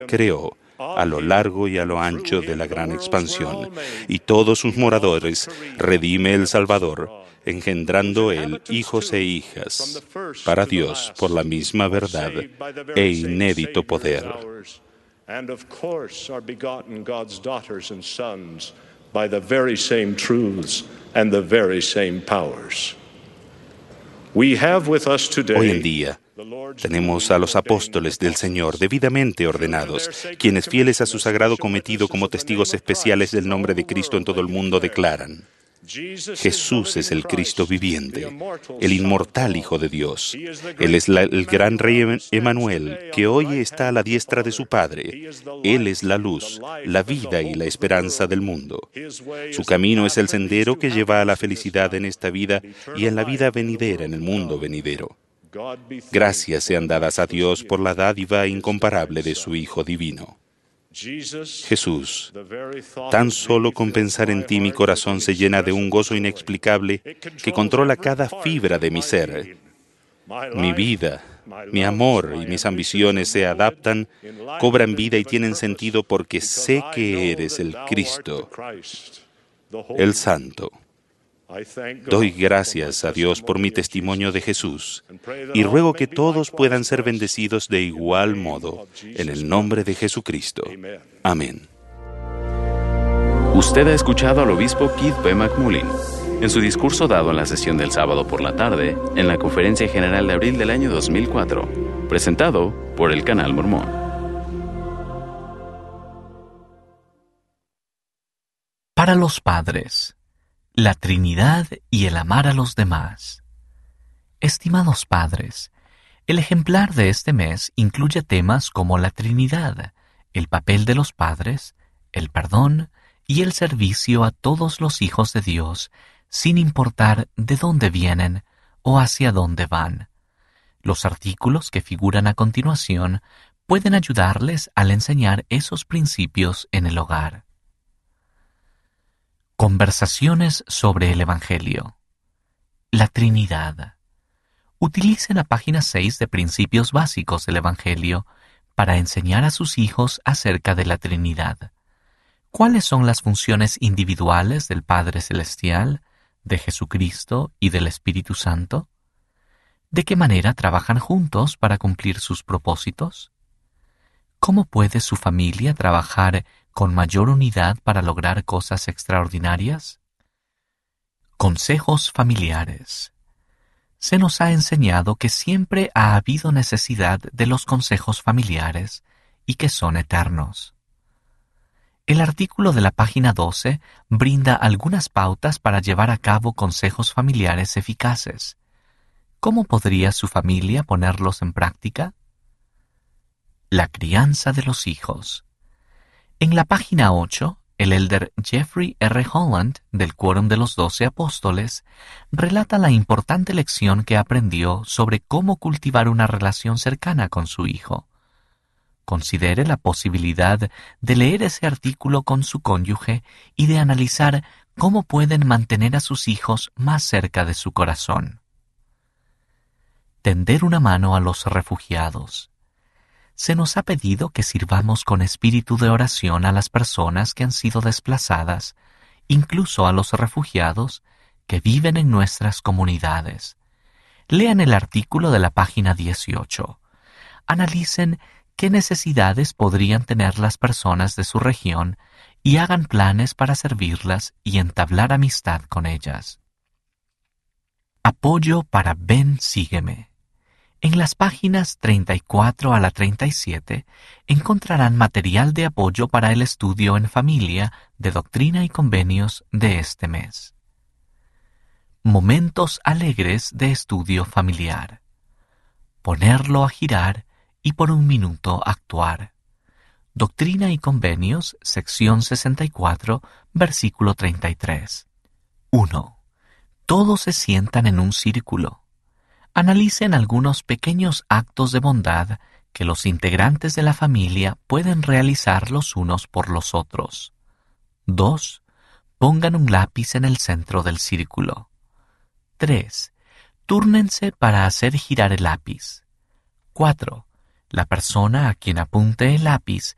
creó a lo largo y a lo ancho de la gran expansión, y todos sus moradores redime el Salvador, engendrando él hijos e hijas, para Dios por la misma verdad e inédito poder. And of course are begotten God's daughters and sons by the very same truths and the very same powers. We have with us today. Hoy en día tenemos a los apóstoles del Señor debidamente ordenados, quienes fieles a su sagrado cometido como testigos especiales del nombre de Cristo en todo el mundo declaran: Jesús es el Cristo viviente, el inmortal Hijo de Dios. Él es el gran Rey Emmanuel, que hoy está a la diestra de su Padre. Él es la luz, la vida y la esperanza del mundo. Su camino es el sendero que lleva a la felicidad en esta vida y en la vida venidera en el mundo venidero. Gracias sean dadas a Dios por la dádiva incomparable de su Hijo divino. Jesús, tan solo con pensar en ti mi corazón se llena de un gozo inexplicable que controla cada fibra de mi ser. Mi vida, mi amor y mis ambiciones se adaptan, cobran vida y tienen sentido porque sé que eres el Cristo, el Santo. Doy gracias a Dios por mi testimonio de Jesús y ruego que todos puedan ser bendecidos de igual modo en el nombre de Jesucristo. Amén. Usted ha escuchado al obispo Keith B. McMullin en su discurso dado en la sesión del sábado por la tarde en la Conferencia General de abril del año 2004, presentado por el Canal Mormón. Para los padres, la Trinidad y el amar a los demás. Estimados padres, el ejemplar de este mes incluye temas como la Trinidad, el papel de los padres, el perdón y el servicio a todos los hijos de Dios, sin importar de dónde vienen o hacia dónde van. Los artículos que figuran a continuación pueden ayudarles al enseñar esos principios en el hogar. Conversaciones sobre el Evangelio. La Trinidad. Utilicen la página 6 de Principios Básicos del Evangelio para enseñar a sus hijos acerca de la Trinidad. ¿Cuáles son las funciones individuales del Padre Celestial, de Jesucristo y del Espíritu Santo? ¿De qué manera trabajan juntos para cumplir sus propósitos? ¿Cómo puede su familia trabajar con mayor unidad para lograr cosas extraordinarias? Consejos familiares. Se nos ha enseñado que siempre ha habido necesidad de los consejos familiares y que son eternos. El artículo de la página 12 brinda algunas pautas para llevar a cabo consejos familiares eficaces. ¿Cómo podría su familia ponerlos en práctica? La crianza de los hijos. En la página 8, el elder Jeffrey R. Holland, del Quórum de los 12 Apóstoles, relata la importante lección que aprendió sobre cómo cultivar una relación cercana con su hijo. Considere la posibilidad de leer ese artículo con su cónyuge y de analizar cómo pueden mantener a sus hijos más cerca de su corazón. Tender una mano a los refugiados. Se nos ha pedido que sirvamos con espíritu de oración a las personas que han sido desplazadas, incluso a los refugiados que viven en nuestras comunidades. Lean el artículo de la página 18. Analicen qué necesidades podrían tener las personas de su región y hagan planes para servirlas y entablar amistad con ellas. Apoyo para Ven, Sígueme. En las páginas 34 a la 37 encontrarán material de apoyo para el estudio en familia de Doctrina y Convenios de este mes. Momentos alegres de estudio familiar. Ponerlo a girar y por un minuto actuar. Doctrina y Convenios, sección 64, versículo 33. 1. Todos se sientan en un círculo. Analicen algunos pequeños actos de bondad que los integrantes de la familia pueden realizar los unos por los otros. 2. Pongan un lápiz en el centro del círculo. 3. Túrnense para hacer girar el lápiz. 4. La persona a quien apunte el lápiz